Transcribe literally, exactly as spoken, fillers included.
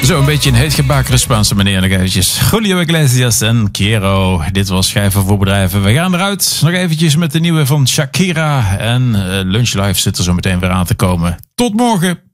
Zo een beetje een heet gebakerde Spaanse meneer nog eventjes. Julio Iglesias en Quiero. Dit was Schijven voor Bedrijven. We gaan eruit. Nog eventjes met de nieuwe van Shakira. En uh, Lunch Live zit er zo meteen weer aan te komen. Tot morgen.